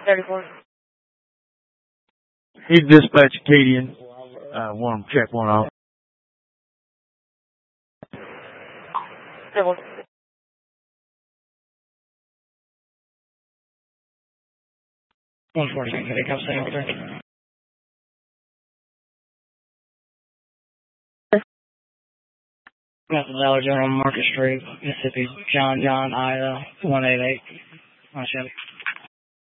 34. He's dispatch Acadian. Want to check one off. 140, can I come say over there? Got the Dollar General, Market Street, Mississippi, John, Ida, 188, on Chevy.